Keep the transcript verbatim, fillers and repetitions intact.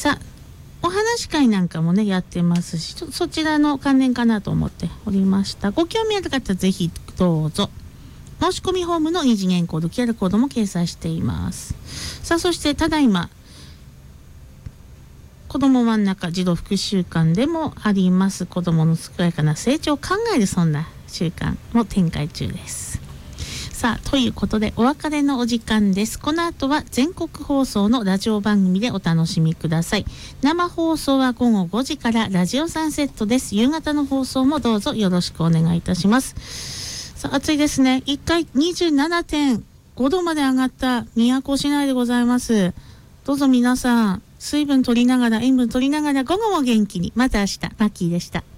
さあお話会なんかもねやってますし、ちょそちらの関連かなと思っておりました。ご興味ある方はぜひどうぞ。申し込みフォームの二次元コード キューアール コードも掲載しています。さあそしてただいま子ども真ん中児童福祉週間でもあります子どもの健やかな成長を考えるそんな週間も展開中です。さあということでお別れのお時間です。この後は全国放送のラジオ番組でお楽しみください。生放送はごごごじからラジオサンセットです。夕方の放送もどうぞよろしくお願いいたします。さあ暑いですね。いっかい にじゅうななてんごどまで上がった宮古市内でございます。どうぞ皆さん水分取りながら塩分取りながら午後も元気に。また明日マッキーでした。